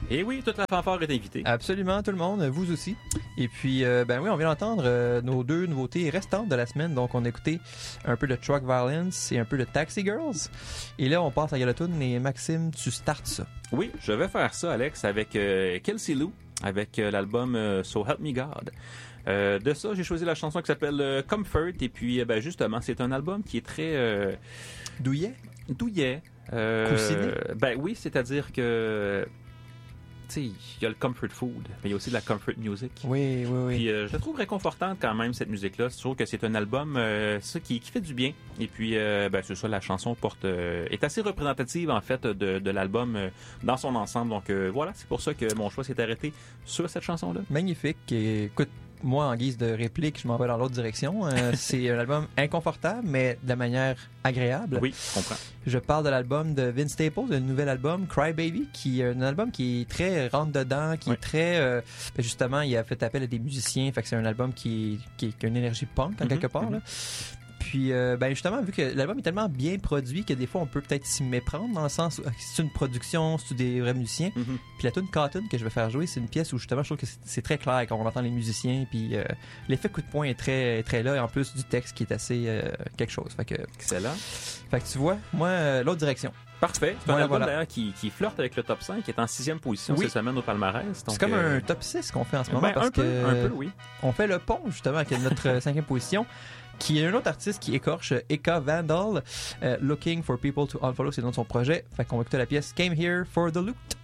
Et oui, toute la fanfare est invitée. Absolument, tout le monde, vous aussi. Et puis, ben oui, on vient d'entendre nos 2 nouveautés restantes de la semaine. Donc, on a écouté un peu de Truck Violence et un peu de Taxi Girls. Et là, on passe à Galatune et Maxime, tu startes ça. Oui, je vais faire ça, Alex, avec Kelsey Lou, avec l'album So Help Me God. De ça, j'ai choisi la chanson qui s'appelle Comfort. Et puis, ben justement, c'est un album qui est très... Douillet? Douillet. Coussiné? Ben oui, c'est-à-dire que... Tu sais, il y a le comfort food, mais il y a aussi de la comfort music. Oui. Puis je la trouve réconfortante quand même, cette musique-là. Je trouve que c'est un album qui fait du bien. Et puis, ben, c'est ça, la chanson est assez représentative, en fait, de l'album dans son ensemble. Donc voilà, c'est pour ça que mon choix s'est arrêté sur cette chanson-là. Magnifique. Et, écoute, moi, en guise de réplique, je m'en vais dans l'autre direction. C'est un album inconfortable, mais de manière agréable. Oui, je comprends. Je parle de l'album de Vince Staples, un nouvel album, Cry Baby, qui est un album qui est très rentre-dedans, qui est très... justement, il a fait appel à des musiciens, fait que c'est un album qui a une énergie punk, en quelque part, là. Puis, ben justement, vu que l'album est tellement bien produit que des fois, on peut peut-être s'y méprendre dans le sens où c'est une production, c'est des vrais musiciens. Puis la tune Cotton que je vais faire jouer, c'est une pièce où justement, je trouve que c'est très clair quand on entend les musiciens. Puis l'effet coup de poing est très là. Et en plus, du texte qui est assez quelque chose. Fait que, excellent. Fait que tu vois, moi, l'autre direction. Parfait. C'est un album d'ailleurs qui flirte avec le top 5, qui est en 6e position cette semaine au palmarès. Donc, c'est comme un top 6 qu'on fait en ce moment. Parce un peu, oui. On fait le pont, justement, avec notre 5e position. Qui est un autre artiste qui écorche, Eka Vandal, Looking for People to Unfollow, c'est le nom de son projet. Fait qu'on va écouter la pièce Came Here for the Loot.